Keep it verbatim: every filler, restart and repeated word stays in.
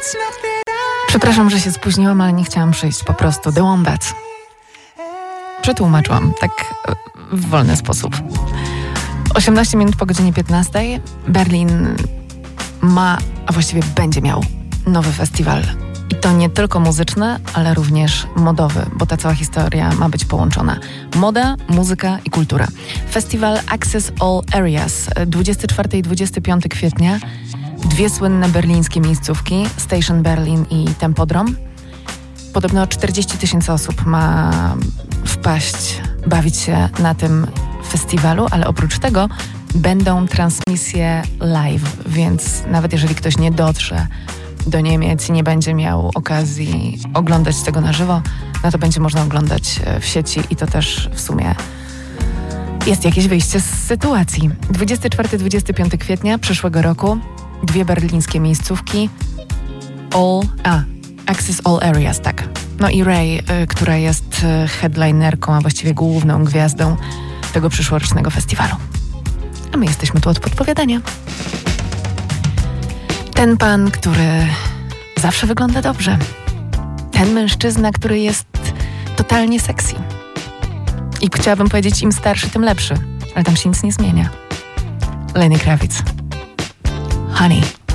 Przepraszam, że się spóźniłam, ale nie chciałam przyjść. Po prostu The Wombats. Przetłumaczyłam, tak w wolny sposób. osiemnaście minut po godzinie piętnastej. Berlin ma, a właściwie będzie miał nowy festiwal. I to nie tylko muzyczny, ale również modowy, bo ta cała historia ma być połączona. Moda, muzyka i kultura. Festiwal Access All Areas, dwudziestego czwartego i dwudziestego piątego kwietnia. Dwie słynne berlińskie miejscówki, Station Berlin i Tempodrom. Podobno czterdzieści tysięcy osób ma wpaść, bawić się na tym festiwalu, ale oprócz tego będą transmisje live, więc nawet jeżeli ktoś nie dotrze do Niemiec i nie będzie miał okazji oglądać tego na żywo, no to będzie można oglądać w sieci i to też w sumie jest jakieś wyjście z sytuacji. dwudziestego czwartego do dwudziestego piątego kwietnia przyszłego roku dwie berlińskie miejscówki All, a, Access All Areas, tak. No i Ray, y, która jest headlinerką, a właściwie główną gwiazdą tego przyszłorocznego festiwalu. A my jesteśmy tu od podpowiadania. Ten pan, który zawsze wygląda dobrze. Ten mężczyzna, który jest totalnie sexy. I chciałabym powiedzieć, im starszy, tym lepszy. Ale tam się nic nie zmienia. Lenny Kravitz. Honey.